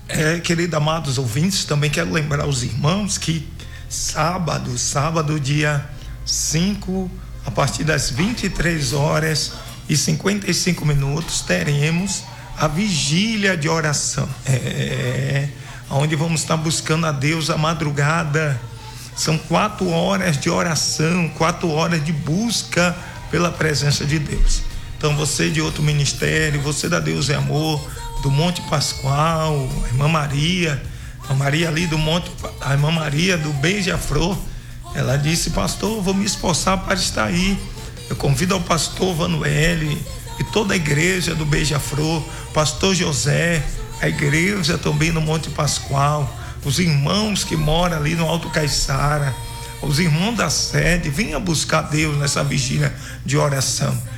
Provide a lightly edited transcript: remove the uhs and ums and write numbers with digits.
Querido, amados ouvintes, também quero lembrar os irmãos que sábado, dia 5, a partir das 23h55, teremos a vigília de oração. Onde vamos estar buscando a Deus a madrugada. São 4 horas de oração, 4 horas de busca pela presença de Deus. Então, você de outro ministério, você da Deus é Amor, do Monte Pascoal, a irmã Maria ali do Monte, a irmã Maria do Beija-Flor, ela disse: pastor, vou me esforçar para estar aí. Eu convido ao pastor Vanuele e toda a igreja do Beija-Flor, pastor José, a igreja também no Monte Pascoal, os irmãos que moram ali no Alto Caiçara, os irmãos da sede, venha buscar Deus nessa vigília de oração.